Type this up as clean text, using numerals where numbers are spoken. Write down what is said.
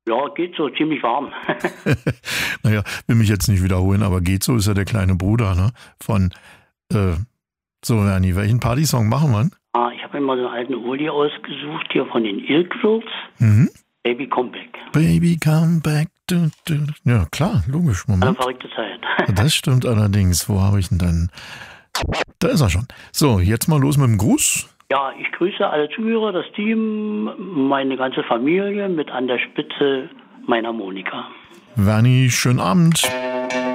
Ja, geht so, ziemlich warm. Naja, will mich jetzt nicht wiederholen, aber geht so, ist ja der kleine Bruder, ne? Von, äh, so, Ernie, welchen Partysong machen wir? Ich habe mir mal so einen alten Oldie ausgesucht, hier von den Ilklurs. Mhm. Baby Come Back. Baby, come back. Du, du. Ja, klar, logisch. Eine Moment. verrückte Zeit. Das stimmt allerdings. Wo habe ich ihn denn? Da ist er schon. So, jetzt mal los mit dem Gruß. Ja, ich grüße alle Zuhörer, das Team, meine ganze Familie mit an der Spitze meiner Monika. Werni, schönen Abend.